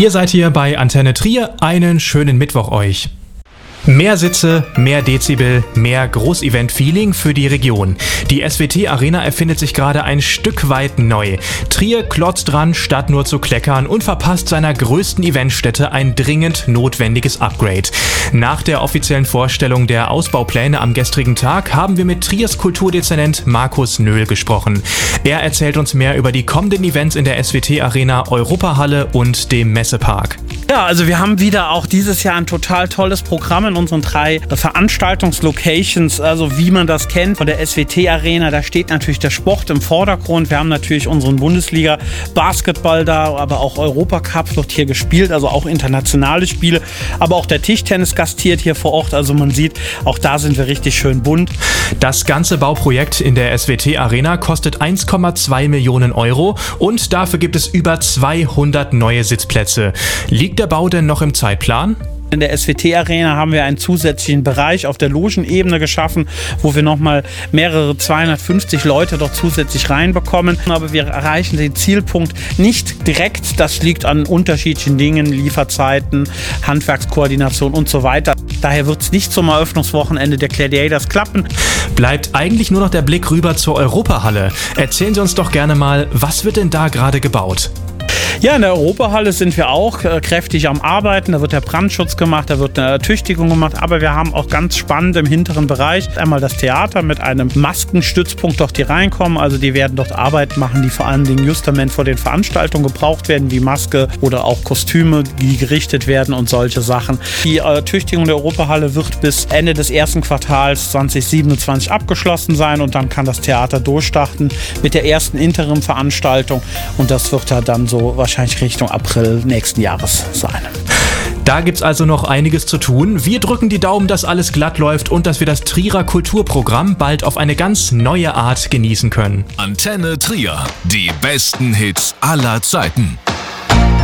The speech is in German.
Ihr seid hier bei Antenne Trier. Einen schönen Mittwoch euch. Mehr Sitze, mehr Dezibel, mehr Großevent-Feeling für die Region. Die SWT Arena erfindet sich gerade ein Stück weit neu. Trier klotzt dran, statt nur zu kleckern und verpasst seiner größten Eventstätte ein dringend notwendiges Upgrade. Nach der offiziellen Vorstellung der Ausbaupläne am gestrigen Tag haben wir mit Triers Kulturdezernent Markus Nöhl gesprochen. Er erzählt uns mehr über die kommenden Events in der SWT Arena, Europahalle und dem Messepark. Ja, also wir haben wieder auch dieses Jahr ein total tolles Programm in unseren 3 Veranstaltungslocations, also wie man das kennt von der SWT Arena. Da steht natürlich der Sport im Vordergrund. Wir haben natürlich unseren Bundesliga-Basketball da, aber auch Europacup wird hier gespielt, also auch internationale Spiele. Aber auch der Tischtennis gastiert hier vor Ort, also man sieht, auch da sind wir richtig schön bunt. Das ganze Bauprojekt in der SWT Arena kostet 1,2 Millionen Euro und dafür gibt es über 200 neue Sitzplätze. Liegt der Bau denn noch im Zeitplan? In der SWT Arena haben wir einen zusätzlichen Bereich auf der Logenebene geschaffen, wo wir nochmal mehrere 250 Leute dort zusätzlich reinbekommen. Aber wir erreichen den Zielpunkt nicht direkt. Das liegt an unterschiedlichen Dingen, Lieferzeiten, Handwerkskoordination und so weiter. Daher wird es nicht zum Eröffnungswochenende der Gladiators klappen. Bleibt eigentlich nur noch der Blick rüber zur Europahalle. Erzählen Sie uns doch gerne mal, was wird denn da gerade gebaut? Ja, in der Europahalle sind wir auch kräftig am Arbeiten. Da wird der Brandschutz gemacht, da wird eine Ertüchtigung gemacht. Aber wir haben auch ganz spannend im hinteren Bereich einmal das Theater mit einem Maskenstützpunkt, dort die reinkommen. Also die werden dort Arbeit machen, die vor allen Dingen justament vor den Veranstaltungen gebraucht werden, wie Maske oder auch Kostüme, die gerichtet werden und solche Sachen. Die Ertüchtigung der Europahalle wird bis Ende des ersten Quartals 2027 abgeschlossen sein und dann kann das Theater durchstarten mit der ersten Interim-Veranstaltung und das wird ja dann so wahrscheinlich Richtung April nächsten Jahres sein. Da gibt's also noch einiges zu tun. Wir drücken die Daumen, dass alles glatt läuft und dass wir das Trierer Kulturprogramm bald auf eine ganz neue Art genießen können. Antenne Trier, die besten Hits aller Zeiten.